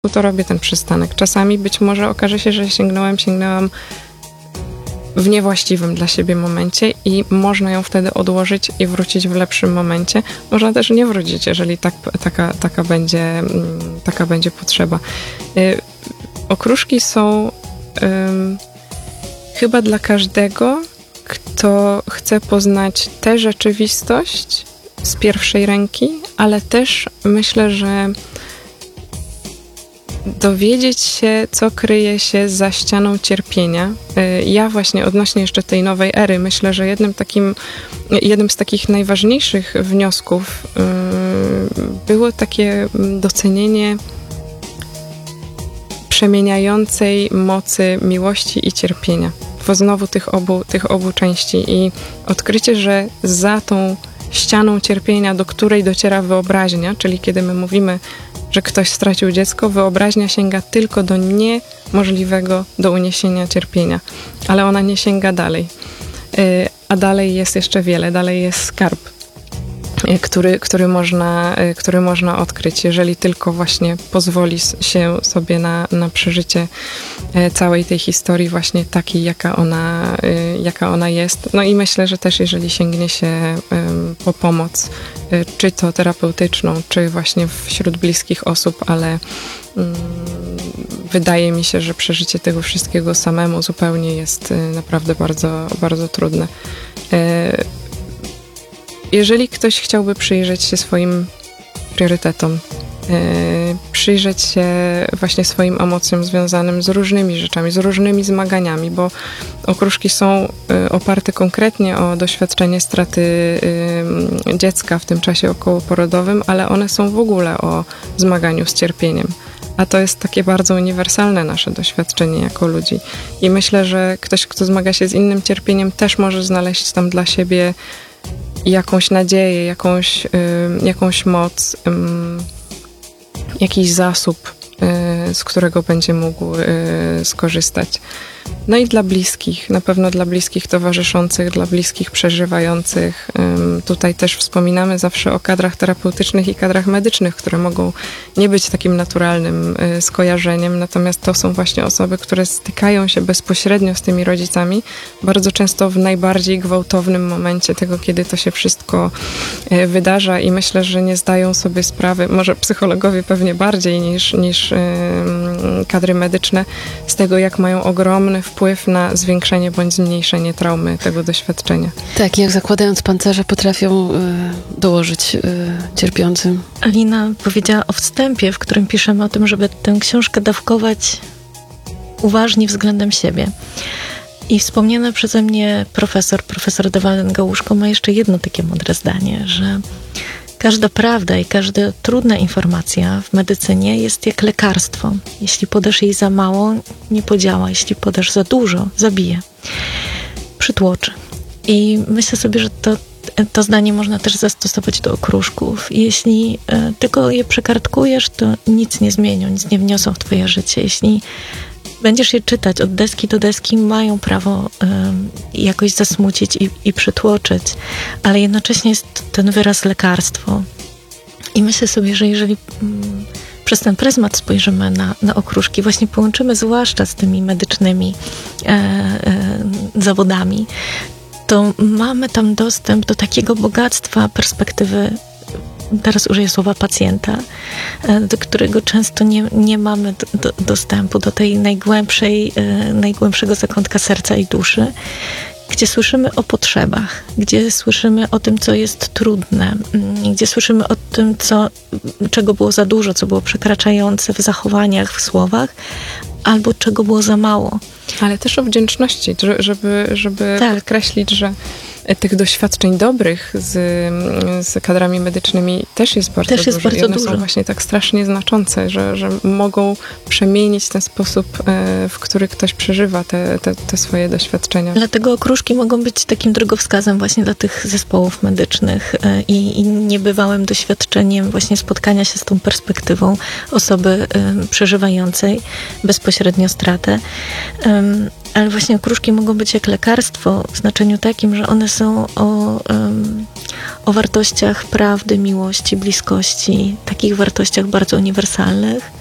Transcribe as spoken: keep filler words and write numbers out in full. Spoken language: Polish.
to robię ten przystanek. Czasami być może okaże się, że sięgnąłem, sięgnęłam w niewłaściwym dla siebie momencie i można ją wtedy odłożyć i wrócić w lepszym momencie. Można też nie wrócić, jeżeli tak, taka, taka, będzie, taka będzie potrzeba. Y, okruszki są y, chyba dla każdego, kto chce poznać tę rzeczywistość z pierwszej ręki, ale też myślę, że dowiedzieć się, co kryje się za ścianą cierpienia. Ja właśnie odnośnie jeszcze tej nowej ery myślę, że jednym takim, jednym z takich najważniejszych wniosków było takie docenienie przemieniającej mocy miłości i cierpienia. Bo znowu tych obu, tych obu części i odkrycie, że za tą ścianą cierpienia, do której dociera wyobraźnia, czyli kiedy my mówimy, że ktoś stracił dziecko, wyobraźnia sięga tylko do niemożliwego do uniesienia cierpienia, ale ona nie sięga dalej. A dalej jest jeszcze wiele, dalej jest skarb, który, który, można, który można odkryć, jeżeli tylko właśnie pozwoli się sobie na, na przeżycie całej tej historii właśnie takiej, jaka ona, jaka ona jest. No i myślę, że też jeżeli sięgnie się po pomoc, czy to terapeutyczną, czy właśnie wśród bliskich osób, ale wydaje mi się, że przeżycie tego wszystkiego samemu zupełnie jest naprawdę bardzo, bardzo trudne. Jeżeli ktoś chciałby przyjrzeć się swoim priorytetom, yy, przyjrzeć się właśnie swoim emocjom związanym z różnymi rzeczami, z różnymi zmaganiami, bo okruszki są yy, oparte konkretnie o doświadczenie straty yy, dziecka w tym czasie okołoporodowym, ale one są w ogóle o zmaganiu z cierpieniem. A to jest takie bardzo uniwersalne nasze doświadczenie jako ludzi. I myślę, że ktoś, kto zmaga się z innym cierpieniem, też może znaleźć tam dla siebie jakąś nadzieję, jakąś, y, jakąś moc, y, jakiś zasób, y, z którego będzie mógł y, skorzystać. No i dla bliskich, na pewno dla bliskich towarzyszących, dla bliskich przeżywających. Y, tutaj też wspominamy zawsze o kadrach terapeutycznych i kadrach medycznych, które mogą nie być takim naturalnym y, skojarzeniem, natomiast to są właśnie osoby, które stykają się bezpośrednio z tymi rodzicami, bardzo często w najbardziej gwałtownym momencie tego, kiedy to się wszystko y, wydarza i myślę, że nie zdają sobie sprawy, może psychologowie pewnie bardziej niż, niż y, kadry medyczne, z tego, jak mają ogromny wpływ na zwiększenie bądź zmniejszenie traumy tego doświadczenia. Tak, jak zakładając pancerze potrafią y, dołożyć y, cierpiącym. Alina powiedziała o wstępie, w którym piszemy o tym, żeby tę książkę dawkować uważnie względem siebie. I wspomniany przeze mnie profesor, profesor Dewalden-Gałuszko ma jeszcze jedno takie mądre zdanie, że każda prawda i każda trudna informacja w medycynie jest jak lekarstwo. Jeśli podasz jej za mało, nie podziała. Jeśli podasz za dużo, zabije. Przytłoczy. I myślę sobie, że to, to zdanie można też zastosować do okruszków. I jeśli y, tylko je przekartkujesz, to nic nie zmienią, nic nie wniosą w twoje życie. Jeśli będziesz je czytać od deski do deski, mają prawo y, jakoś zasmucić i, i przytłoczyć, ale jednocześnie jest ten wyraz lekarstwo. I myślę sobie, że jeżeli mm, przez ten pryzmat spojrzymy na, na okruszki, właśnie połączymy zwłaszcza z tymi medycznymi e, e, zawodami, to mamy tam dostęp do takiego bogactwa perspektywy, teraz użyję słowa pacjenta, do którego często nie, nie mamy do, do, dostępu do tej najgłębszej, najgłębszego zakątka serca i duszy, gdzie słyszymy o potrzebach, gdzie słyszymy o tym, co jest trudne, gdzie słyszymy o tym, co, czego było za dużo, co było przekraczające w zachowaniach, w słowach, albo czego było za mało. Ale też o wdzięczności, żeby, żeby tak. podkreślić, że tych doświadczeń dobrych z, z kadrami medycznymi też jest bardzo też jest dużo. Bardzo I one dużo. są właśnie tak strasznie znaczące, że, że mogą przemienić ten sposób, w który ktoś przeżywa te, te, te swoje doświadczenia. Dlatego okruszki mogą być takim drogowskazem właśnie dla tych zespołów medycznych i, i niebywałym doświadczeniem właśnie spotkania się z tą perspektywą osoby przeżywającej bezpośrednio stratę. Ale właśnie okruszki mogą być jak lekarstwo w znaczeniu takim, że one są o, um, o wartościach prawdy, miłości, bliskości, takich wartościach bardzo uniwersalnych,